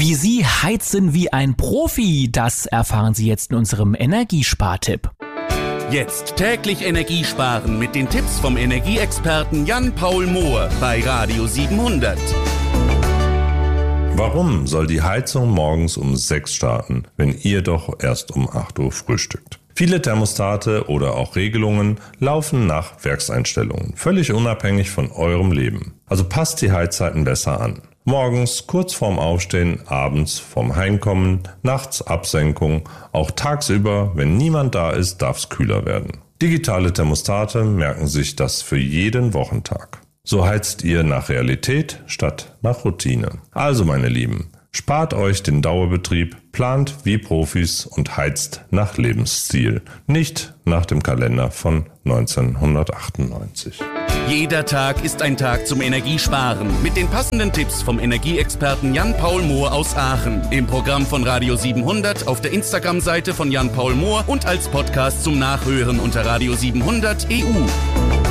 Wie Sie heizen wie ein Profi, das erfahren Sie jetzt in unserem Energiespartipp. Jetzt täglich Energie sparen mit den Tipps vom Energieexperten Jan-Paul Mohr bei Radio 700. Warum soll die Heizung morgens um 6 starten, wenn ihr doch erst um 8 Uhr frühstückt? Viele Thermostate oder auch Regelungen laufen nach Werkseinstellungen, völlig unabhängig von eurem Leben. Also passt die Heizzeiten besser an. Morgens kurz vorm Aufstehen, abends vorm Heimkommen, nachts Absenkung, auch tagsüber, wenn niemand da ist, darf es kühler werden. Digitale Thermostate merken sich das für jeden Wochentag. So heizt ihr nach Realität statt nach Routine. Also meine Lieben, spart euch den Dauerbetrieb, plant wie Profis und heizt nach Lebensstil, nicht nach dem Kalender von 1998. Jeder Tag ist ein Tag zum Energiesparen mit den passenden Tipps vom Energieexperten Jan-Paul Mohr aus Aachen. Im Programm von Radio 700, auf der Instagram-Seite von Jan-Paul Mohr und als Podcast zum Nachhören unter Radio 700 EU.